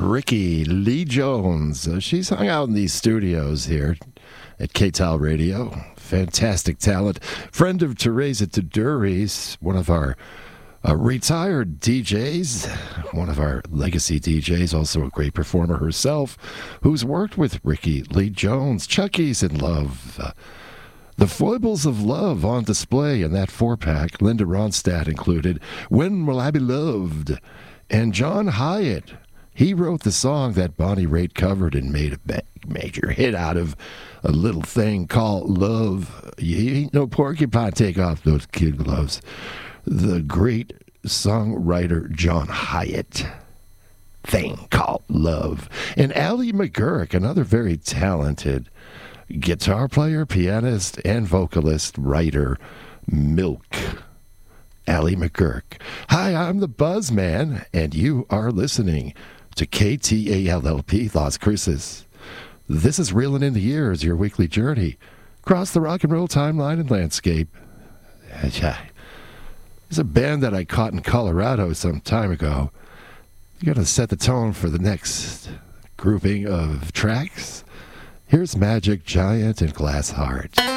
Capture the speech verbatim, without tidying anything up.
Rickie Lee Jones. Uh, she's hung out in these studios here at K T A L Radio. Fantastic talent. Friend of Teresa Taduri's, one of our uh, retired D Js, one of our legacy D Js, also a great performer herself, who's worked with Rickie Lee Jones. Chucky's in Love. Uh, The Foibles of Love on display in that four-pack. Linda Ronstadt included. When Will I Be Loved? And John Hyatt. He wrote the song that Bonnie Raitt covered and made a major hit out of, a little thing called Love. You ain't no porcupine, take off those kid gloves. The great songwriter John Hyatt. Thing called Love. And Ally McGurk, another very talented guitar player, pianist, and vocalist, writer, Milk. Ally McGurk. Hi, I'm the Buzzman, and you are listening to K T A L L P Las Cruces. This is Reelin' in the Years, your weekly journey across the rock and roll timeline and landscape. It's a band that I caught in Colorado some time ago. You're going to set the tone for the next grouping of tracks. Here's Magic Giant and Glass Heart.